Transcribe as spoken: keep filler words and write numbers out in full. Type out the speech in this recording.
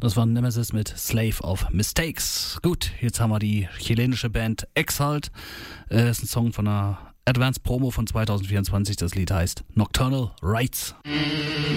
Das war Nemesis mit Slave of Mistakes. Gut, jetzt haben wir die chilenische Band Exalt. Äh, ist ein Song von einer Advanced Promo von zwanzig vierundzwanzig. Das Lied heißt Nocturnal Rites.